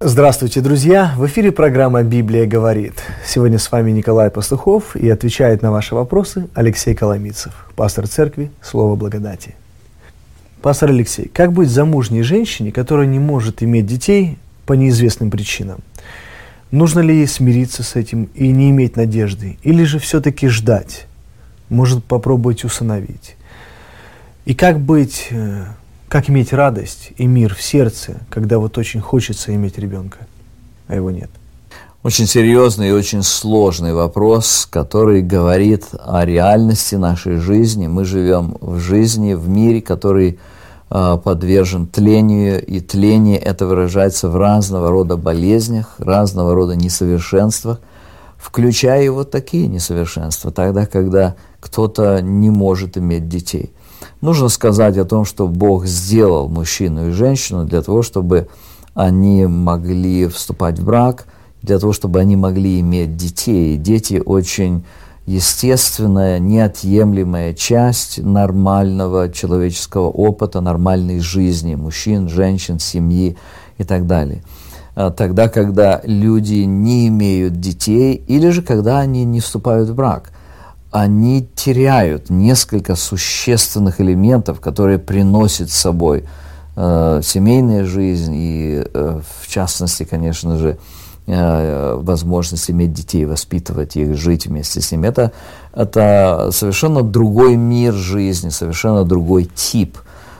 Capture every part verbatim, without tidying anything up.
Здравствуйте, друзья! В эфире программа «Библия говорит». Сегодня с вами Николай Пастухов, и отвечает на ваши вопросы Алексей Коломийцев, пастор церкви «Слово благодати». Пастор Алексей, как быть замужней женщине, которая не может иметь детей по неизвестным причинам? Нужно ли ей смириться с этим и не иметь надежды? Или же все-таки ждать? Может, попробовать усыновить? И как быть... Как иметь радость и мир в сердце, когда вот очень хочется иметь ребенка, а его нет? Очень серьезный и очень сложный вопрос, который говорит о реальности нашей жизни. Мы живем в жизни, в мире, который э, подвержен тлению, и тление это выражается в разного рода болезнях, разного рода несовершенствах, включая и вот такие несовершенства, тогда, когда кто-то не может иметь детей. Нужно сказать о том, что Бог сделал мужчину и женщину для того, чтобы они могли вступать в брак, для того, чтобы они могли иметь детей. И дети очень естественная, неотъемлемая часть нормального человеческого опыта, нормальной жизни мужчин, женщин, семьи и так далее. Тогда, когда люди не имеют детей, или же когда они не вступают в брак, они теряют несколько существенных элементов, которые приносит с собой э, семейная жизнь и, э, в частности, конечно же, э, возможность иметь детей, воспитывать их, жить вместе с ними. Это, это совершенно другой мир жизни, совершенно другой тип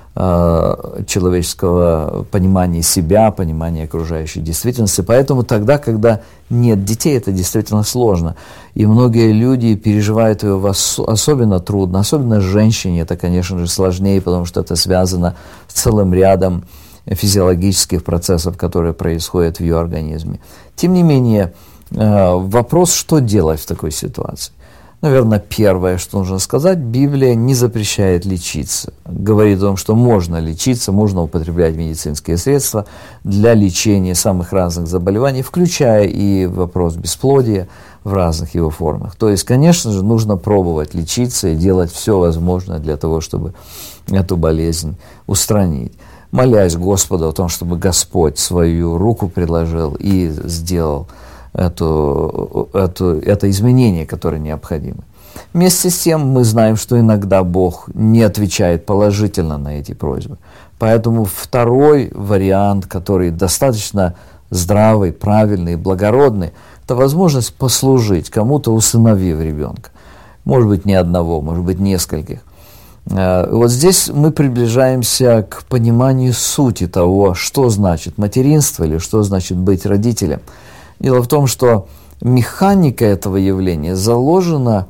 э, человеческого понимания себя, понимания окружающей действительности. Поэтому тогда, когда нет детей, это действительно сложно. И многие люди переживают его особенно трудно, особенно женщине это, конечно же, сложнее, потому что это связано с целым рядом физиологических процессов, которые происходят в ее организме. Тем не менее, вопрос, что делать в такой ситуации? Наверное, первое, что нужно сказать, Библия не запрещает лечиться. Говорит о том, что можно лечиться, можно употреблять медицинские средства для лечения самых разных заболеваний, включая и вопрос бесплодия в разных его формах. То есть, конечно же, нужно пробовать лечиться и делать все возможное для того, чтобы эту болезнь устранить. Молясь Господу о том, чтобы Господь свою руку предложил и сделал Это, это, это изменение, которое необходимо. Вместе с тем мы знаем, что иногда Бог не отвечает положительно на эти просьбы. Поэтому второй вариант, который достаточно здравый, правильный, благородный, это возможность послужить кому-то, усыновив ребенка. Может быть, не одного, может быть, нескольких. Вот здесь мы приближаемся к пониманию сути того, что значит материнство или что значит быть родителем. Дело в том, что механика этого явления заложена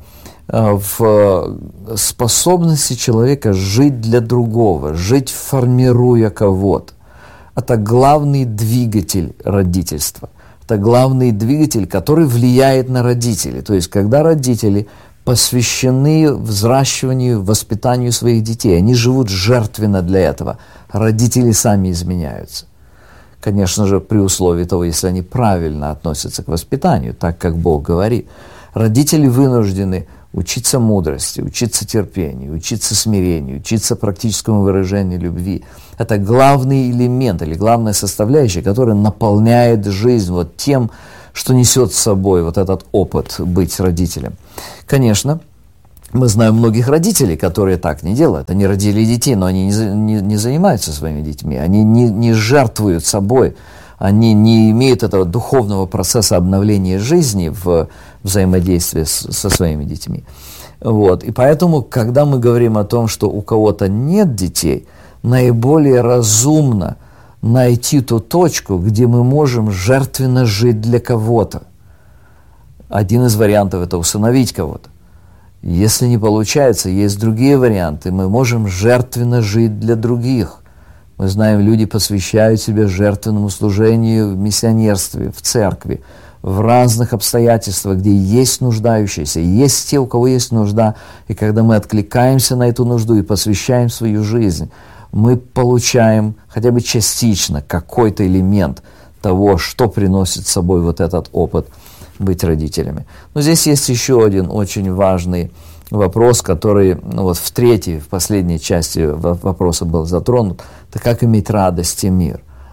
в способности человека жить для другого, жить, формируя кого-то. Это главный двигатель родительства. Это главный двигатель, который влияет на родителей. То есть, когда родители посвящены взращиванию, воспитанию своих детей, они живут жертвенно для этого, родители сами изменяются. Конечно же, при условии того, если они правильно относятся к воспитанию, так как Бог говорит. Родители вынуждены учиться мудрости, учиться терпению, учиться смирению, учиться практическому выражению любви. Это главный элемент или главная составляющая, которая наполняет жизнь вот тем, что несет с собой вот этот опыт быть родителем. Конечно, мы знаем многих родителей, которые так не делают. Они родили детей, но они не, не, не занимаются своими детьми, они не, не жертвуют собой, они не имеют этого духовного процесса обновления жизни в взаимодействии с, со своими детьми. Вот. И поэтому, когда мы говорим о том, что у кого-то нет детей, наиболее разумно найти ту точку, где мы можем жертвенно жить для кого-то. Один из вариантов – это усыновить кого-то. Если не получается, есть другие варианты. Мы можем жертвенно жить для других. Мы знаем, люди посвящают себя жертвенному служению в миссионерстве, в церкви, в разных обстоятельствах, где есть нуждающиеся, есть те, у кого есть нужда. И когда мы откликаемся на эту нужду и посвящаем свою жизнь, мы получаем хотя бы частично какой-то элемент того, что приносит с собой вот этот опыт быть родителями. Но здесь есть еще один очень важный вопрос, который ну, вот в третьей, в последней части вопроса был затронут, это как иметь радость и мир.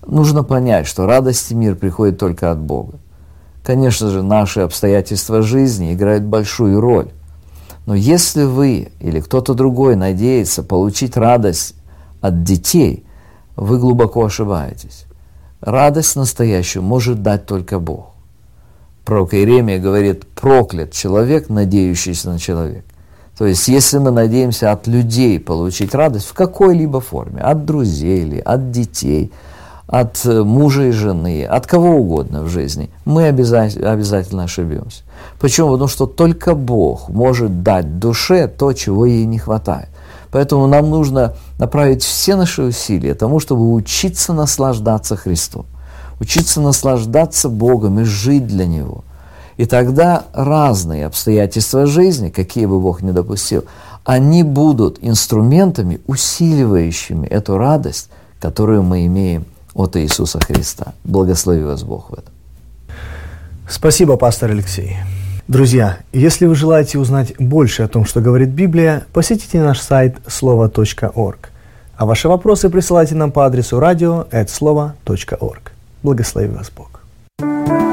нужно понять, что радость и мир приходят только от Бога. Конечно же, наши обстоятельства жизни играют большую роль. Но если вы или кто-то другой надеется получить радость от детей, вы глубоко ошибаетесь. Радость настоящую может дать только Бог. Пророк Иеремия говорит: проклят человек, надеющийся на человека. То есть, если мы надеемся от людей получить радость в какой-либо форме, от друзей или от детей, от мужа и жены, от кого угодно в жизни, мы обязательно, обязательно ошибемся. Почему? Потому что только Бог может дать душе то, чего ей не хватает. Поэтому нам нужно направить все наши усилия тому, чтобы учиться наслаждаться Христом, учиться наслаждаться Богом и жить для Него. И тогда разные обстоятельства жизни, какие бы Бог ни допустил, они будут инструментами, усиливающими эту радость, которую мы имеем от Иисуса Христа. Благослови вас Бог в этом. Спасибо, пастор Алексей. Друзья, если вы желаете узнать больше о том, что говорит Библия, посетите наш сайт слово точка орг. А ваши вопросы присылайте нам по адресу радио эт слово точка орг. Благослови вас Бог.